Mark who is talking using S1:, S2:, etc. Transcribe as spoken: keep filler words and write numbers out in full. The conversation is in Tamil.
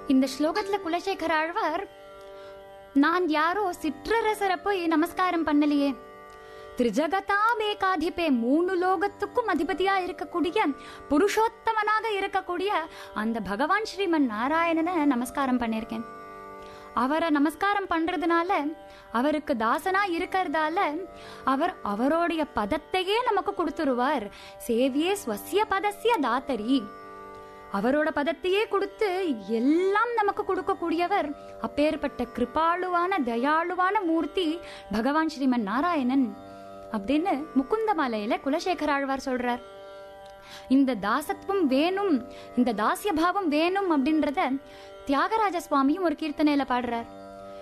S1: இந்த ஸ்லோகத்துல குலசேகர ஆழ்வார், நான் யாரோ சிற்றரசரை போய் நமஸ்காரம் பண்ணலையே, திரிஜகதாம் ஏகாதிபே, மூணு லோகத்துக்கும் அதிபதியா இருக்கக்கூடிய புருஷோத்தமனாக இருக்கக்கூடிய அந்த பகவான் ஸ்ரீமன் நாராயணனை நமஸ்காரம் பண்ணிருக்கேன். அவரை நமஸ்காரம் பண்றதுனால, அவருக்கு தாசனா இருக்கிறதால, அவர் அவருடைய பதத்தையே நமக்கு கொடுத்துருவார். சேவியே ஸ்வசிய பதசிய தாத்தரி, அவரோட பதத்தையே கொடுத்து எல்லாம் நமக்கு கொடுக்கக்கூடியவர். அப்பேற்பட்ட கிருபாளுவான தயாளுவான மூர்த்தி பகவான் ஸ்ரீமன் நாராயணன் அப்படின்னு முகுந்த மாலையில குலசேகர ஆழ்வார் சொல்றார். இந்த தாசத்துவம் வேணும், இந்த தாசிய பாவம் வேணும் அப்படின்றத தியாகராஜ சுவாமியும் ஒரு கீர்த்தனையில பாடுறார்.